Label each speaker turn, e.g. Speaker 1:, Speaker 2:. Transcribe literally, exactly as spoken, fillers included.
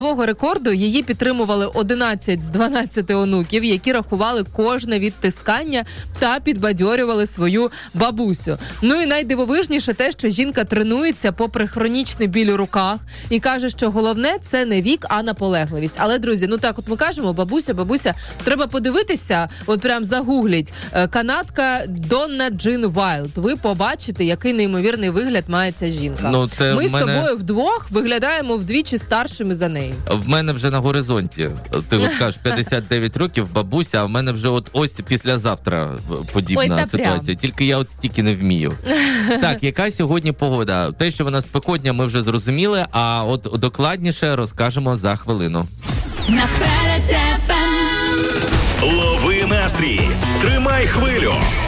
Speaker 1: Свого рекорду її підтримували одинадцять з дванадцяти онуків, які рахували кожне відтискання та підбадьорювали свою бабусю. Ну і найдивовижніше те, що жінка тренується попри хронічний біль у руках і каже, що головне – це не вік, а наполегливість. Але, друзі, ну так от ми кажемо, бабуся, бабуся, треба подивитися, от прям загугліть, канадка Донна Джин Вайлд. Ви побачите, який неймовірний вигляд має ця жінка.
Speaker 2: Ну, це
Speaker 1: ми
Speaker 2: в мене...
Speaker 1: з тобою вдвох виглядаємо вдвічі старшими за неї.
Speaker 2: В мене вже на горизонті. Ти от кажеш, п'ятдесят дев'ять років, бабуся, а в мене вже от ось післязавтра подібна
Speaker 1: Ой,
Speaker 2: ситуація.
Speaker 1: прям.
Speaker 2: Тільки я от стільки не вмію. Так, яка сьогодні погода? Те, що вона спекотня, ми вже зрозуміли, а от докладніше розкажемо за хвилину.
Speaker 3: Лови настрій, тримай хвилю.